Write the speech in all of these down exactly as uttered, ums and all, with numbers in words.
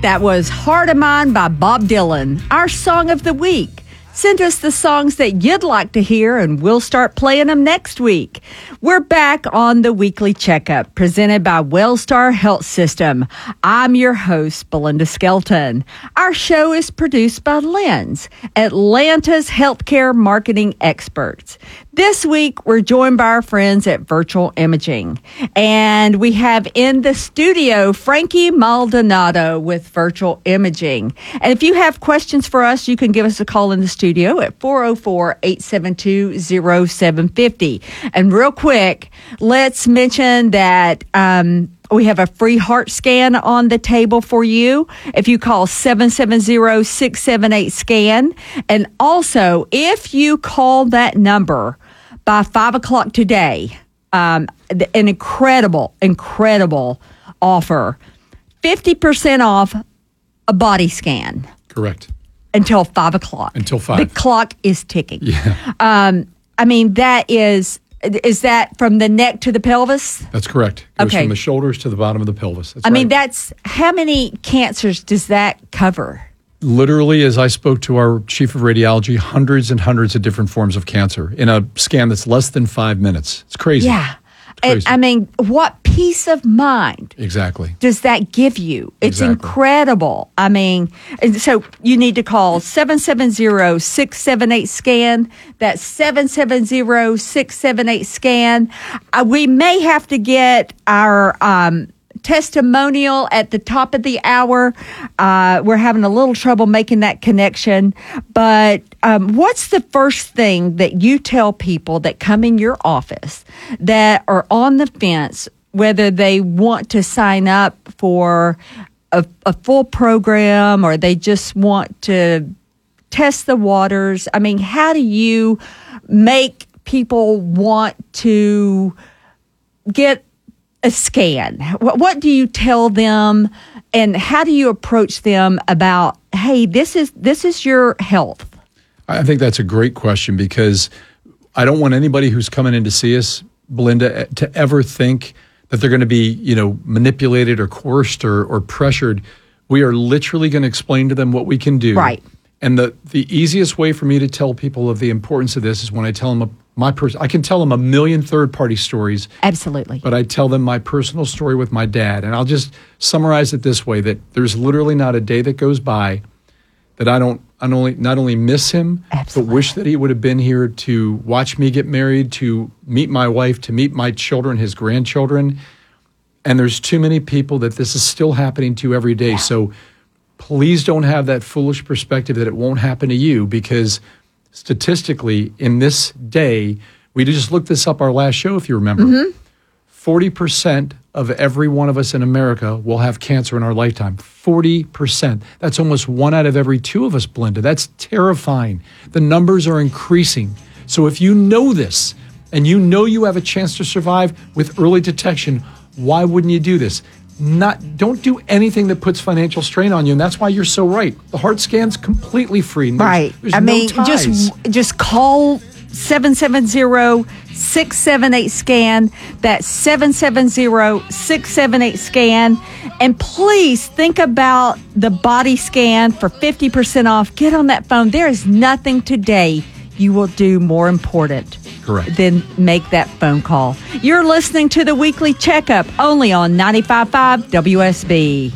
That was Heart of Mine by Bob Dylan, our song of the week. Send us the songs that you'd like to hear, and we'll start playing them next week. We're back on the Weekly Checkup, presented by Wellstar Health System. I'm your host, Belinda Skelton. Our show is produced by Lens, Atlanta's healthcare marketing experts. This week, we're joined by our friends at Virtual Imaging. And we have in the studio Frankie Maldonado with Virtual Imaging. And if you have questions for us, you can give us a call in the studio at four oh four, eight seven two, oh seven five oh. And real quick, let's mention that um, we have a free heart scan on the table for you if you call seven seven zero, six seven eight, SCAN. And also, if you call that number by five o'clock today, um, an incredible, incredible offer. fifty percent off a body scan. Correct. Until five o'clock. Until five. The clock is ticking. Yeah. Um, I mean, that is, is that from the neck to the pelvis? That's correct. Goes Okay. from the shoulders to the bottom of the pelvis. That's I mean, right. that's, how many cancers does that cover? Literally, as I spoke to our chief of radiology, hundreds and hundreds of different forms of cancer in a scan that's less than five minutes. It's crazy. Yeah. It's crazy. And, I mean, what peace of mind Exactly. does that give you? It's Exactly. incredible. I mean, and so you need to call seven seven zero, six seven eight, SCAN. That's seven seven zero, six seven eight, SCAN. Uh, we may have to get our um, testimonial at the top of the hour. Uh, we're having a little trouble making that connection. But um, what's the first thing that you tell people that come in your office that are on the fence, whether they want to sign up for a, a full program or they just want to test the waters? I mean, how do you make people want to get a scan? What, what do you tell them, and how do you approach them about, hey, this is this is your health? I think that's a great question, because I don't want anybody who's coming in to see us, Belinda, to ever think that they're going to be, you know, manipulated or coerced or, or pressured. We are literally going to explain to them what we can do. Right. And the, the easiest way for me to tell people of the importance of this is when I tell them a, my person. I can tell them a million third-party stories. Absolutely. But I tell them my personal story with my dad. And I'll just summarize it this way, that there's literally not a day that goes by that I don't I only, not only miss him, Absolutely. but wish that he would have been here to watch me get married, to meet my wife, to meet my children, his grandchildren. And there's too many people that this is still happening to every day. Yeah. So please don't have that foolish perspective that it won't happen to you, because statistically, in this day, we just looked this up our last show, if you remember, mm-hmm. forty percent of every one of us in America will have cancer in our lifetime. forty percent. That's almost one out of every two of us, Belinda. That's terrifying. The numbers are increasing. So if you know this, and you know you have a chance to survive with early detection, why wouldn't you do this? Not, don't do anything that puts financial strain on you, and that's why you're so right. The heart scan's completely free. There's, right. There's I no mean, ties. just just call seven seven zero, six seven eight, SCAN. That's seven seven zero, six seven eight, SCAN. And please think about the body scan for fifty percent off. Get on that phone. There is nothing today you will do more important. Correct. Then make that phone call. You're listening to the Weekly Checkup only on ninety-five point five W S B.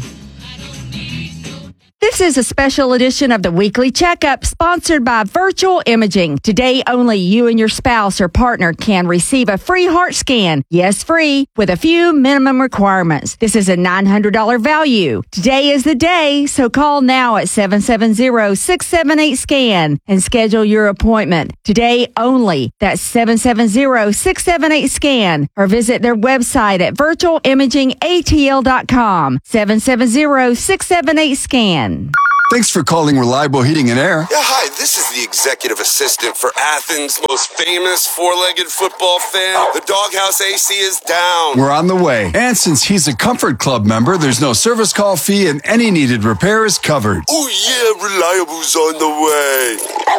This is a special edition of the Weekly Checkup sponsored by Virtual Imaging. Today, only you and your spouse or partner can receive a free heart scan. Yes, free, with a few minimum requirements. This is a nine hundred dollars value. Today is the day, so call now at seven seven zero, six seven eight, SCAN and schedule your appointment. Today only. That's seven seven zero, six seven eight, SCAN or visit their website at virtual imaging A T L dot com. seven seven zero, six seven eight, SCAN. Thanks for calling Reliable Heating and Air. Yeah, hi, this is the executive assistant for Athens' most famous four-legged football fan. The Doghouse A C is down. We're on the way. And since he's a Comfort Club member, there's no service call fee and any needed repair is covered. Oh, yeah, Reliable's on the way.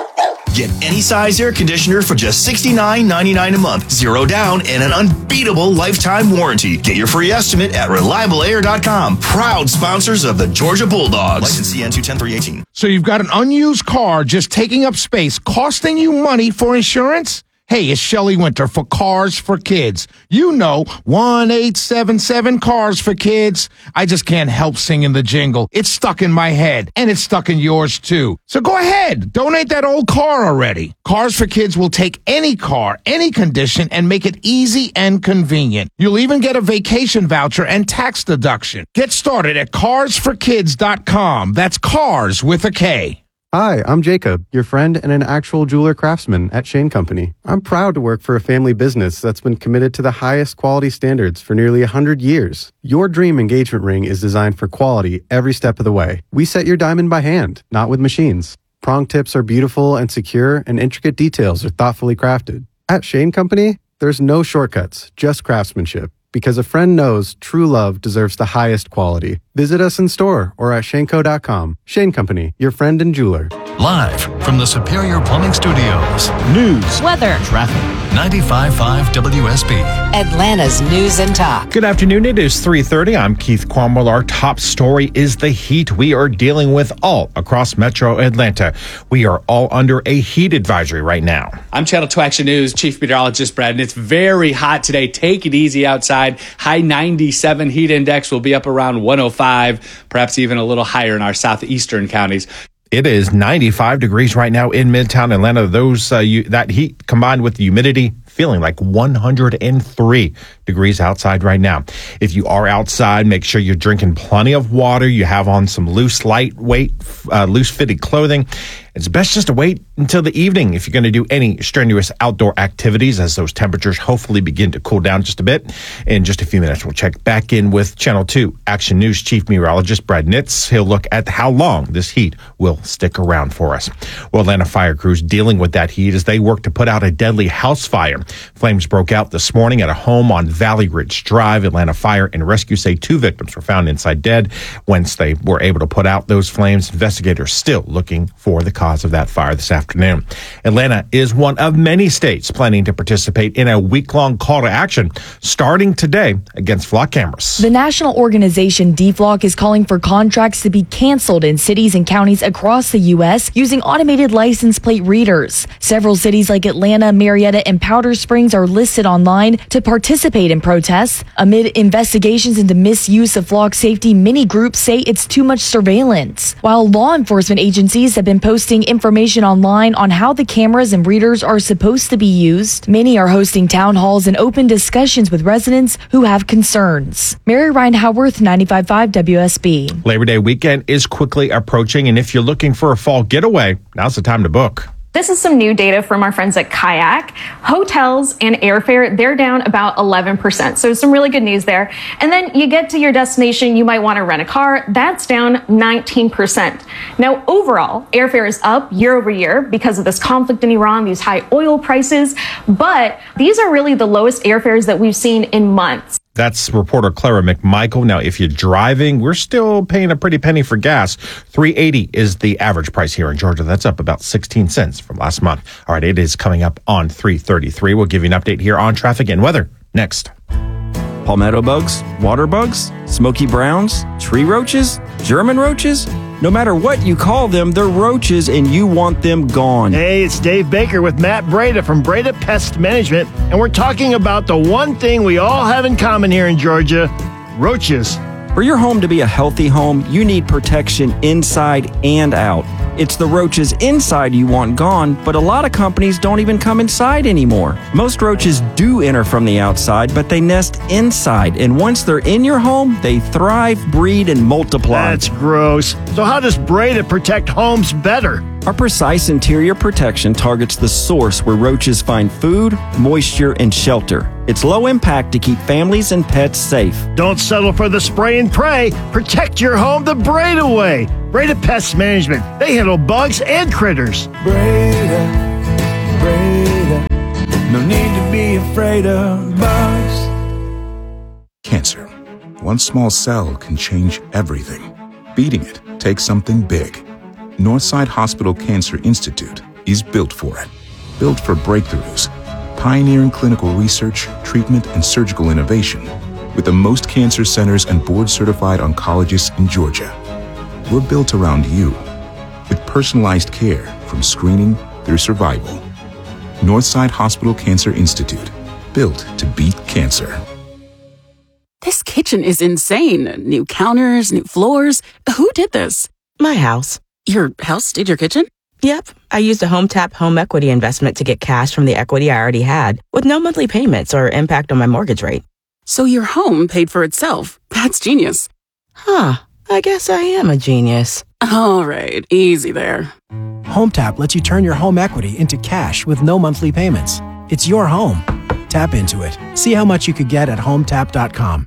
Get any size air conditioner for just sixty-nine ninety-nine a month, zero down, and an unbeatable lifetime warranty. Get your free estimate at reliable air dot com. Proud sponsors of the Georgia Bulldogs. License C N two ten three eighteen. So you've got an unused car just taking up space, costing you money for insurance? Hey, it's Shelley Winter for Cars for Kids. You know, one eight seven seven Cars for Kids. I just can't help singing the jingle. It's stuck in my head, and it's stuck in yours too. So go ahead, donate that old car already. Cars for Kids will take any car, any condition, and make it easy and convenient. You'll even get a vacation voucher and tax deduction. Get started at cars for kids dot com. That's cars with a K. Hi, I'm Jacob, your friend and an actual jeweler craftsman at Shane Company. I'm proud to work for a family business that's been committed to the highest quality standards for nearly one hundred years. Your dream engagement ring is designed for quality every step of the way. We set your diamond by hand, not with machines. Prong tips are beautiful and secure, and intricate details are thoughtfully crafted. At Shane Company, there's no shortcuts, just craftsmanship. Because a friend knows true love deserves the highest quality. Visit us in store or at shane co dot com. Shane Company, your friend and jeweler. Live from the Superior Plumbing Studios. News, weather, traffic. ninety-five point five W S B. Atlanta's News and Talk. Good afternoon. It is three thirty. I'm Keith Cromwell. Our top story is the heat we are dealing with all across Metro Atlanta. We are all under a heat advisory right now. I'm Channel two Action News Chief Meteorologist Brad, and it's very hot today. Take it easy outside. High ninety-seven heat index will be up around one oh five, perhaps even a little higher in our southeastern counties. It is ninety-five degrees right now in Midtown Atlanta. Those uh, you, that heat combined with the humidity, feeling like one hundred three degrees outside right now. If you are outside, make sure you're drinking plenty of water. You have on some loose, lightweight, uh, loose-fitted clothing. It's best just to wait until the evening if you're going to do any strenuous outdoor activities, as those temperatures hopefully begin to cool down just a bit. In just a few minutes, we'll check back in with Channel two Action News Chief Meteorologist Brad Nitz. He'll look at how long this heat will stick around for us. Well, Atlanta fire crews dealing with that heat as they work to put out a deadly house fire. Flames broke out this morning at a home on Valley Ridge Drive. Atlanta Fire and Rescue say two victims were found inside dead. Once they were able to put out those flames, investigators still looking for the cause of that fire this afternoon. Atlanta is one of many states planning to participate in a week-long call to action starting today against flock cameras. The national organization D F L O C is calling for contracts to be canceled in cities and counties across the U S using automated license plate readers. Several cities like Atlanta, Marietta, and Powder Springs are listed online to participate in protests. Amid investigations into misuse of flock safety, many groups say it's too much surveillance. While law enforcement agencies have been posting information online on how the cameras and readers are supposed to be used, many are hosting town halls and open discussions with residents who have concerns. Mary Ryan Howarth, ninety-five point five W S B. Labor Day weekend is quickly approaching, and if you're looking for a fall getaway, now's the time to book. This is some new data from our friends at Kayak. Hotels and airfare, they're down about eleven percent. So some really good news there. And then you get to your destination, you might want to rent a car. That's down nineteen percent. Now, overall, airfare is up year over year because of this conflict in Iran, these high oil prices. But these are really the lowest airfares that we've seen in months. That's reporter Clara McMichael. Now, if you're driving, we're still paying a pretty penny for gas. three eighty is the average price here in Georgia. That's up about sixteen cents from last month. All right, it is coming up on three thirty-three. We'll give you an update here on traffic and weather next. Palmetto bugs, water bugs, smoky browns, tree roaches, German roaches. No matter what you call them, they're roaches and you want them gone. Hey, it's Dave Baker with Matt Breda from Breda Pest Management, and we're talking about the one thing we all have in common here in Georgia, roaches. For your home to be a healthy home, you need protection inside and out. It's the roaches inside you want gone, but a lot of companies don't even come inside anymore. Most roaches do enter from the outside, but they nest inside, and once they're in your home, they thrive, breed, and multiply. That's gross. So how does Breda protect homes better? Our precise interior protection targets the source where roaches find food, moisture, and shelter. It's low impact to keep families and pets safe. Don't settle for the spray and pray. Protect your home the Breda way. Breda Pest Management. They handle bugs and critters. Breda, Breda. No need to be afraid of bugs. Cancer. One small cell can change everything. Beating it takes something big. Northside Hospital Cancer Institute is built for it. Built for breakthroughs, pioneering clinical research, treatment, and surgical innovation, with the most cancer centers and board-certified oncologists in Georgia. We're built around you, with personalized care from screening through survival. Northside Hospital Cancer Institute, built to beat cancer. This kitchen is insane. New counters, new floors. Who did this? My house. Your house did your kitchen? Yep. I used a HomeTap home equity investment to get cash from the equity I already had, with no monthly payments or impact on my mortgage rate. So your home paid for itself. That's genius. Huh. I guess I am a genius. All right. Easy there. HomeTap lets you turn your home equity into cash with no monthly payments. It's your home. Tap into it. See how much you could get at home tap dot com.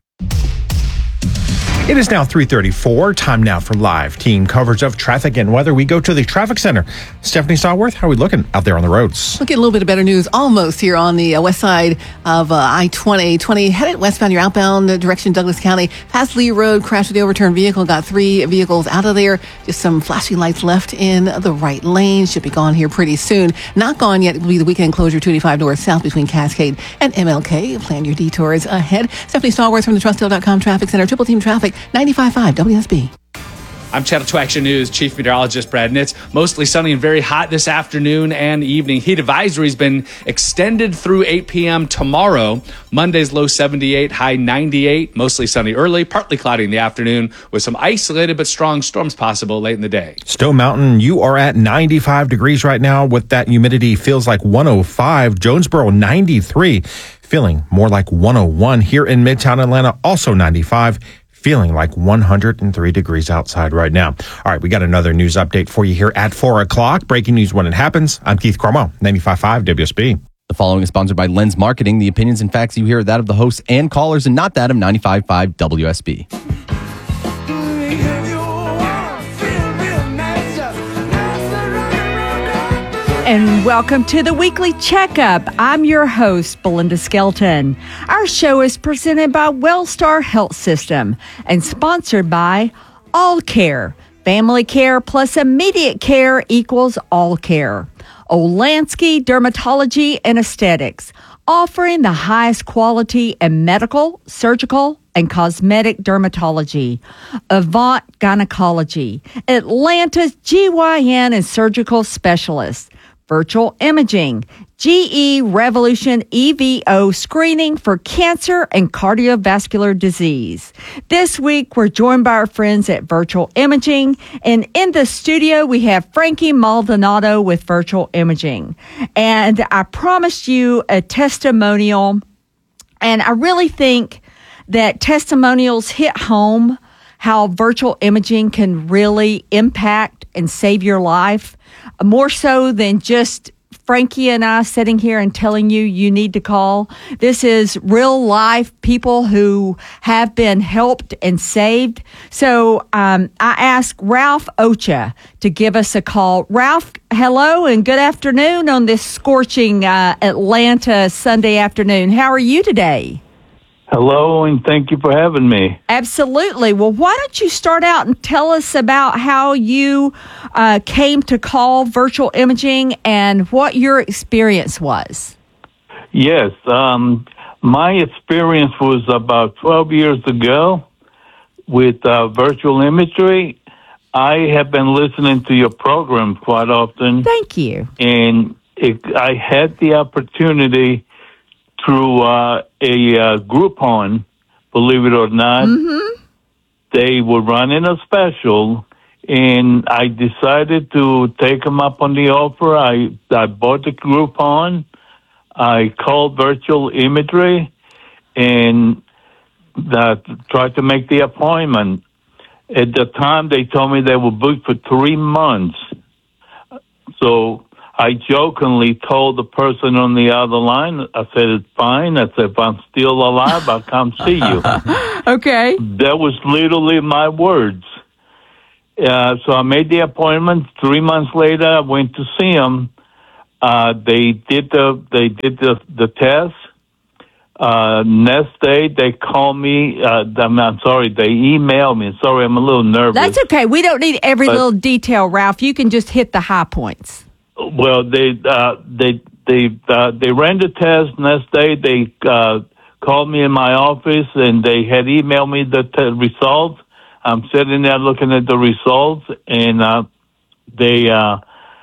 It is now three thirty-four. Time now for live team coverage of traffic and weather. We go to the traffic center. Stephanie Stallworth, how are we looking out there on the roads? Look at a little bit of better news almost here on the uh, west side of uh, I twenty. twenty headed westbound, you're outbound uh, direction Douglas County. Past Lee Road, crashed with the overturned vehicle. Got three vehicles out of there. Just some flashing lights left in the right lane. Should be gone here pretty soon. Not gone yet will be the weekend closure two eighty-five north south between Cascade and M L K. Plan your detours ahead. Stephanie Stallworth from the Trustdale dot com Traffic Center. Triple Team Traffic. ninety-five point five W S B. I'm Channel two Action News Chief Meteorologist Brad Nitz. Mostly sunny and very hot this afternoon and evening. Heat advisory has been extended through eight p.m. tomorrow. Monday's low seventy-eight, high ninety-eight. Mostly sunny early, partly cloudy in the afternoon with some isolated but strong storms possible late in the day. Stone Mountain, you are at ninety-five degrees right now with that humidity. Feels like one oh five. Jonesboro, ninety-three. Feeling more like one oh one. Here in Midtown Atlanta, also ninety-five. Feeling like one hundred three degrees outside right now. All right, we got another news update for you here at four o'clock. Breaking news when it happens. I'm Keith Cromwell, ninety-five point five W S B. The following is sponsored by Lens Marketing. The opinions and facts you hear are that of the hosts and callers and not that of ninety-five point five W S B. And welcome to the Weekly Checkup. I'm your host, Belinda Skelton. Our show is presented by Wellstar Health System and sponsored by All Care. Family care plus immediate care equals all care. Olansky Dermatology and Aesthetics, offering the highest quality in medical, surgical, and cosmetic dermatology. Avant Gynecology, Atlanta's G Y N and surgical specialists. Virtual Imaging, G E Revolution E V O screening for cancer and cardiovascular disease. This week, we're joined by our friends at Virtual Imaging. And in the studio, we have Frankie Maldonado with Virtual Imaging. And I promised you a testimonial. And I really think that testimonials hit home how virtual imaging can really impact and save your life, more so than just Frankie and I sitting here and telling you you need to call. This is real life people who have been helped and saved. So um, I asked Ralph Ocha to give us a call. Ralph, hello and good afternoon on this scorching uh, Atlanta Sunday afternoon. How are you today? Hello, and thank you for having me. Absolutely. Well, why don't you start out and tell us about how you uh, came to call Virtual Imaging and what your experience was? Yes, um, my experience was about twelve years ago with uh, virtual imagery. I have been listening to your program quite often. Thank you. And it, I had the opportunity through uh, a uh, Groupon, believe it or not. Mm-hmm. They were running a special, and I decided to take them up on the offer. I, I bought the Groupon. I called Virtual Imagery and uh, tried to make the appointment. At the time, they told me they were booked for three months. So I jokingly told the person on the other line, I said, it's fine. I said, if I'm still alive, I'll come see you. Okay. That was literally my words. Uh, so I made the appointment. Three months later, I went to see them. Uh, they did the they did the, the test. Uh, next day, they called me. Uh, I'm, I'm sorry, they emailed me. Sorry, I'm a little nervous. That's okay. We don't need every But- little detail, Ralph. You can just hit the high points. well, they uh, they they uh, they ran the test. Next day, they uh, called me in my office, and they had emailed me the t- results. I'm sitting there looking at the results, and uh, they uh,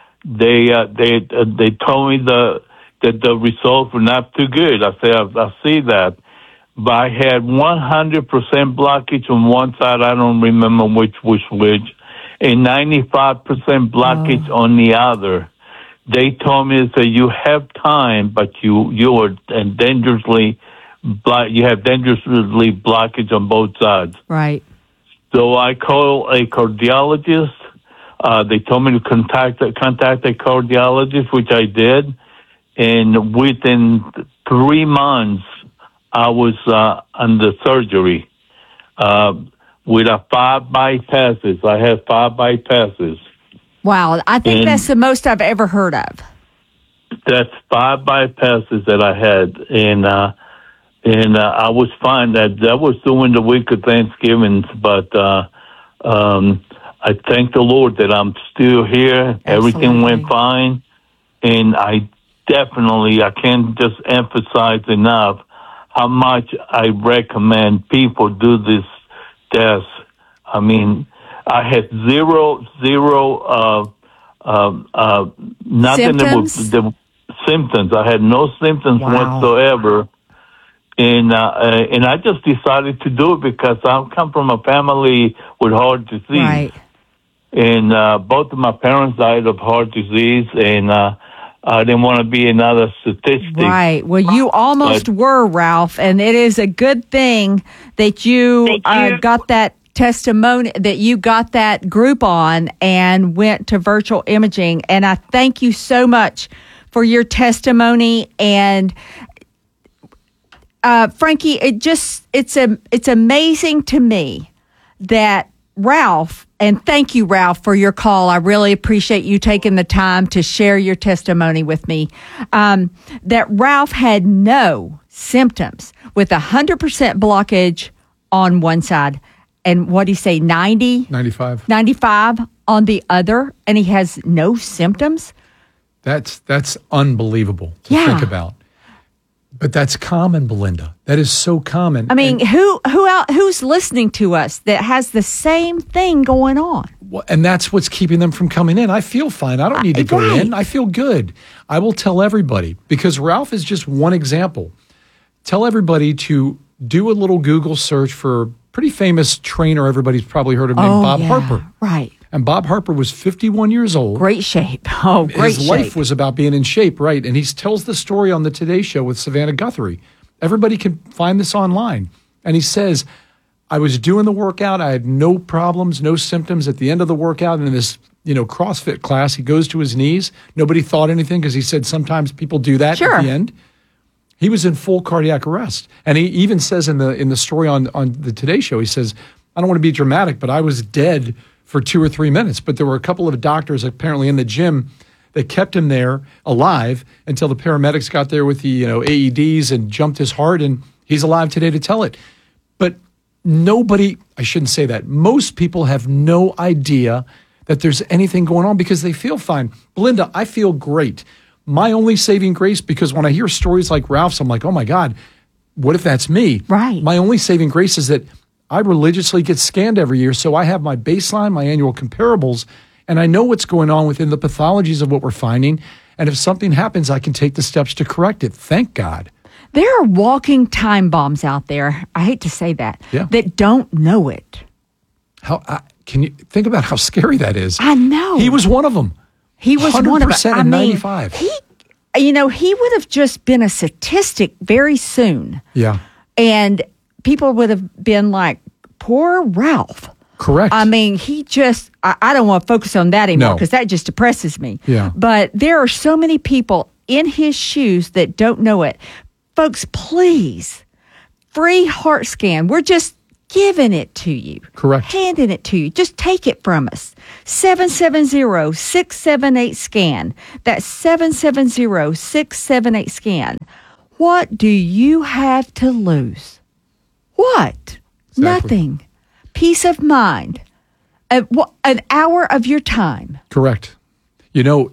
they uh, they uh, they told me the that the results were not too good. I said, I, I see that. But I had one hundred percent blockage on one side. I don't remember which was which. And ninety-five percent blockage oh. on the other. They told me that you have time, but you you are dangerously block. You have dangerously blockage on both sides. Right. So I called a cardiologist. Uh, they told me to contact contact a cardiologist, which I did. And within three months, I was uh, under surgery uh, with a five bypasses. I had five bypasses. Wow, I think and that's the most I've ever heard of. That's five bypasses that I had, and uh, and uh, I was fine. That that was during the week of Thanksgiving, but uh, um, I thank the Lord that I'm still here. Absolutely. Everything went fine, and I definitely I can't just emphasize enough how much I recommend people do this test. I mean, I had zero, zero, uh, uh, uh, nothing that was the symptoms. I had no symptoms wow. whatsoever. And, uh, uh, and I just decided to do it because I come from a family with heart disease. Right. And, uh, both of my parents died of heart disease, and, uh, I didn't want to be another statistic. Right. Well, you almost but, were, Ralph, and it is a good thing that you, you. Uh, got that testimony, that you got that group on and went to virtual imaging. And I thank you so much for your testimony. And uh, Frankie, it just it's a it's amazing to me that Ralph, and thank you, Ralph, for your call. I really appreciate you taking the time to share your testimony with me. Um, that Ralph had no symptoms with one hundred percent blockage on one side. And what do you say, ninety? ninety-five. ninety-five on the other, and he has no symptoms? That's that's unbelievable to yeah. think about. But that's common, Belinda. That is so common. I mean, and, who who out, who's listening to us that has the same thing going on? And that's what's keeping them from coming in. I feel fine. I don't need to go right. in. I feel good. I will tell everybody, because Ralph is just one example. Tell everybody to do a little Google search for a pretty famous trainer everybody's probably heard of named oh, Bob yeah. Harper. Right. And Bob Harper was fifty-one years old. Great shape. Oh, great His shape. life was about being in shape, right? And he tells the story on the Today Show with Savannah Guthrie. Everybody can find this online. And he says, I was doing the workout. I had no problems, no symptoms. At the end of the workout, in this, you know, CrossFit class, he goes to his knees. Nobody thought anything because he said sometimes people do that sure. at the end. He was in full cardiac arrest. And he even says in the in the story on, on the Today Show, he says, I don't want to be dramatic, but I was dead for two or three minutes. But there were a couple of doctors apparently in the gym that kept him there alive until the paramedics got there with the, you know, A E Ds and jumped his heart, and he's alive today to tell it. But nobody, I shouldn't say that, most people have no idea that there's anything going on because they feel fine. Belinda, I feel great. My only saving grace, because when I hear stories like Ralph's, I'm like, oh my God, what if that's me? Right. My only saving grace is that I religiously get scanned every year, so I have my baseline, my annual comparables, and I know what's going on within the pathologies of what we're finding. And if something happens, I can take the steps to correct it. Thank God. There are walking time bombs out there, I hate to say that, yeah. that don't know it. How uh, can you think about how scary that is? I know. He was one of them. He was one of them. I mean, ninety-five. He, you know, he would have just been a statistic very soon. Yeah. And people would have been like, poor Ralph. Correct. I mean, he just, I, I don't want to focus on that anymore because no. that just depresses me. Yeah. But there are so many people in his shoes that don't know it. Folks, please, free heart scan. We're just giving it to you. Correct. Handing it to you. Just take it from us. seven seven zero, six seven eight, SCAN. That's seven seven zero, six seven eight, SCAN. What do you have to lose? What? Exactly. Nothing. Peace of mind. A, an hour of your time. Correct. You know,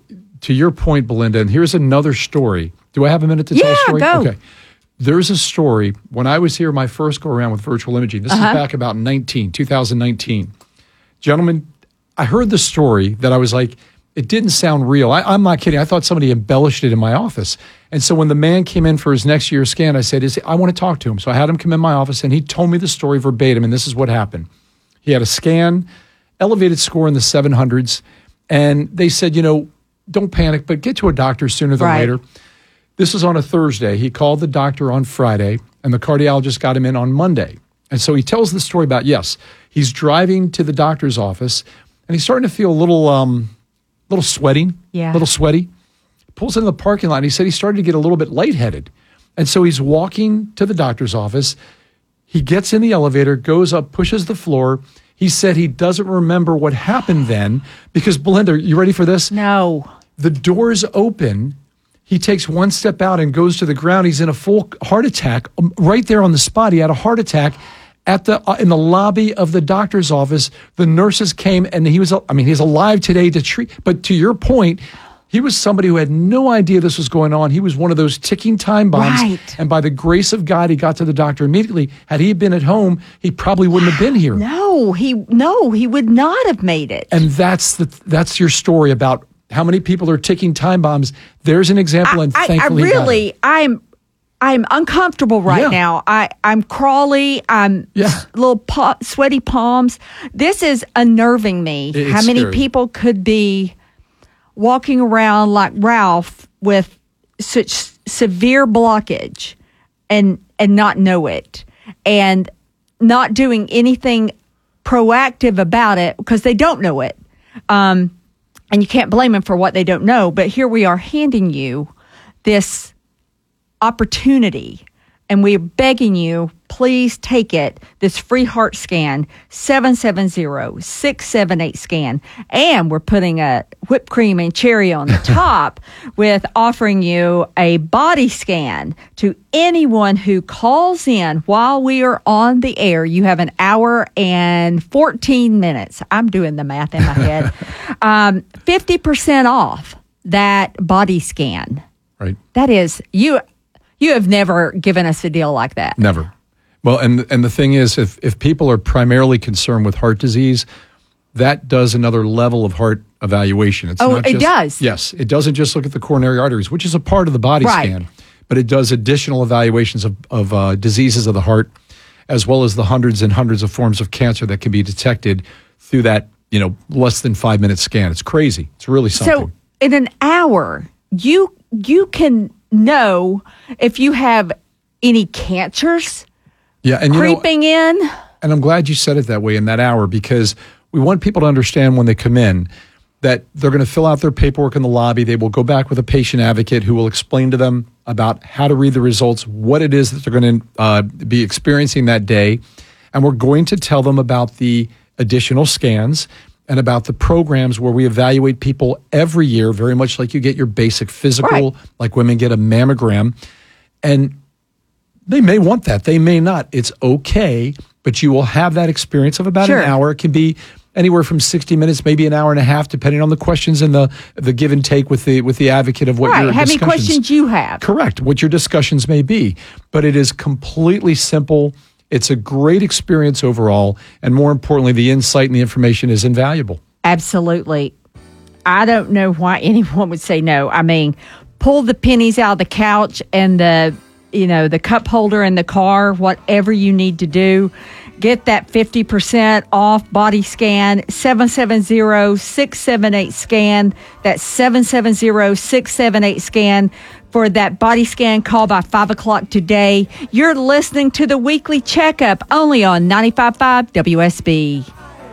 to your point, Belinda, and here's another story. Do I have a minute to tell a Yeah, story? go. Okay. There's a story. When I was here, my first go around with virtual imaging, this Uh-huh. is back about nineteen, twenty nineteen. Gentlemen, I heard the story that I was like, it didn't sound real. I, I'm not kidding. I thought somebody embellished it in my office. And so when the man came in for his next year's scan, I said, Is I want to talk to him. So I had him come in my office, and he told me the story verbatim, and this is what happened. He had a scan, elevated score in the seven hundreds, and they said, you know, don't panic, but get to a doctor sooner than Right. later. This was on a Thursday. He called the doctor on Friday, and the cardiologist got him in on Monday. And so he tells the story about, yes, he's driving to the doctor's office, and he's starting to feel a little, um, little sweating, Yeah. a little sweaty. Pulls into the parking lot, and he said he started to get a little bit lightheaded. And so he's walking to the doctor's office. He gets in the elevator, goes up, pushes the floor. He said he doesn't remember what happened then because, Belinda, you ready for this? No. The doors open. He takes one step out and goes to the ground. He's in a full heart attack um, right there on the spot. He had a heart attack at the uh, in the lobby of the doctor's office. The nurses came, and he was, I mean, he's alive today to treat. But to your point, he was somebody who had no idea this was going on. He was one of those ticking time bombs. Right. And by the grace of God, he got to the doctor immediately. Had he been at home, he probably wouldn't have been here. No, he no, he would not have made it. And that's the that's your story about how many people are ticking time bombs. There's an example, and I, I thankfully, he got it. really, I'm, I'm uncomfortable right Yeah. now. I, I'm crawly. I'm Yeah. little pa- sweaty palms. This is unnerving me. It- how it's many scary. people could be walking around like Ralph with such severe blockage and and not know it, and not doing anything proactive about it because they don't know it. Um, and you can't blame them for what they don't know. But here we are handing you this opportunity, and we're begging you, please take it, this free heart scan, seven seven zero, six seven eight scan. And we're putting a whipped cream and cherry on the top with offering you a body scan to anyone who calls in while we are on the air. You have an hour and fourteen minutes. I'm doing the math in my head. um, fifty percent off that body scan. Right. That is, you you have never given us a deal like that. Never. Well, and and the thing is, if if people are primarily concerned with heart disease, that does another level of heart evaluation. It's Oh, not it just, does? Yes, it doesn't just look at the coronary arteries, which is a part of the body Right. scan, but it does additional evaluations of of uh, diseases of the heart, as well as the hundreds and hundreds of forms of cancer that can be detected through that, you know, less than five minute scan. It's crazy. It's really something. So in an hour, you you can know if you have any cancers yeah, and you know, creeping in. And I'm glad you said it that way in that hour, because we want people to understand when they come in that they're going to fill out their paperwork in the lobby. They will go back with a patient advocate who will explain to them about how to read the results, what it is that they're going to uh, be experiencing that day. And we're going to tell them about the additional scans and about the programs where we evaluate people every year, very much like you get your basic physical, Right. like women get a mammogram. And they may want that. They may not. It's okay, but you will have that experience of about Sure. an hour. It can be anywhere from sixty minutes, maybe an hour and a half, depending on the questions and the the give and take with the with the advocate of what Right. your How many discussions. questions you have? Correct. What your discussions may be. But it is completely simple. It's a great experience overall. And more importantly, the insight and the information is invaluable. Absolutely. I don't know why anyone would say no. I mean, pull the pennies out of the couch and the, you know, the cup holder in the car, whatever you need to do. Get that fifty percent off body scan, seven seven zero, six seven eight scan. That's seven seven zero, six seven eight scan for that body scan. Call by five o'clock today. You're listening to the Weekly Checkup only on ninety-five point five W S B.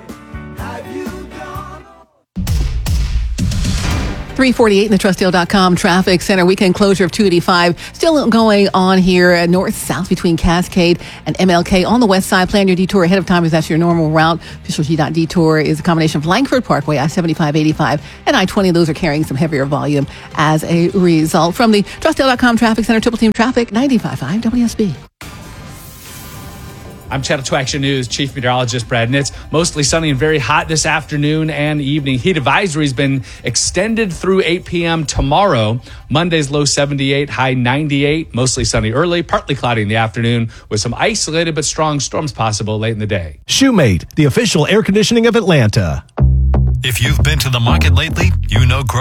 three forty-eight in the trust deal dot com traffic center. Weekend closure of two eighty-five still going on here uh, north-south between Cascade and M L K. On the west side, plan your detour ahead of time as that's your normal route. Official G DOT detour is a combination of Langford Parkway, I seventy-five eighty-five, and I twenty. Those are carrying some heavier volume as a result. From the trust deal dot com traffic center, Triple Team Traffic, ninety-five point five W S B. I'm Channel two Action News Chief Meteorologist Brad Nitz. Mostly sunny and very hot this afternoon and evening. Heat advisory has been extended through eight p.m. tomorrow. Monday's low seventy-eight, high ninety-eight. Mostly sunny early, partly cloudy in the afternoon with some isolated but strong storms possible late in the day. Shoemate, the official air conditioning of Atlanta. If you've been to the market lately, you know